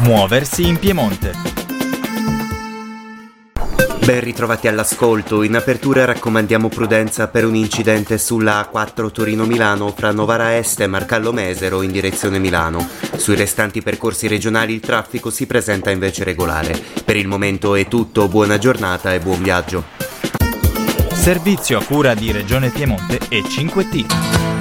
Muoversi in Piemonte. Ben ritrovati all'ascolto. In apertura raccomandiamo prudenza per un incidente sulla A4 Torino-Milano fra Novara Est e Marcallo Mesero in direzione Milano. Sui restanti percorsi regionali il traffico si presenta invece regolare. Per il momento è tutto, buona giornata e buon viaggio. Servizio a cura di Regione Piemonte e 5T.